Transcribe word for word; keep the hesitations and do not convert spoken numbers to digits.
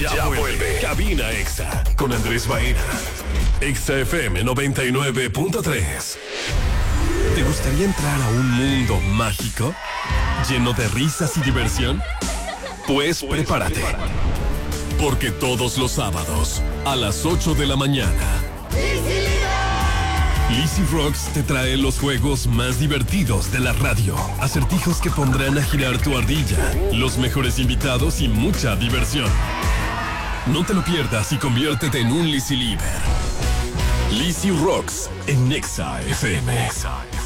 Ya, ya vuelve. vuelve. Cabina Exa con Andrés Baena. Exa F M noventa y nueve punto tres. ¿Te gustaría entrar a un mundo mágico? ¿Lleno de risas y diversión? Pues prepárate. Porque todos los sábados, a las ocho de la mañana, Lizzy Rocks te trae los juegos más divertidos de la radio. Acertijos que pondrán a girar tu ardilla, los mejores invitados y mucha diversión. No te lo pierdas y conviértete en un Lizzy Liver. Lizzy Rocks en Exa F M.